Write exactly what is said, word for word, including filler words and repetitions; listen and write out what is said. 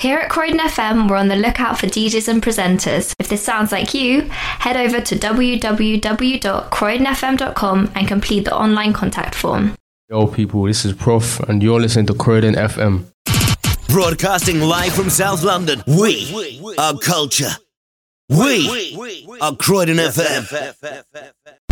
Here at Croydon F M, we're on the lookout for D Js and presenters. If this sounds like you, head over to w w w dot croydon f m dot com and complete the online contact form. Yo people, this is Prof and you're listening to Croydon F M. Broadcasting live from South London, we are culture. We are Croydon F M.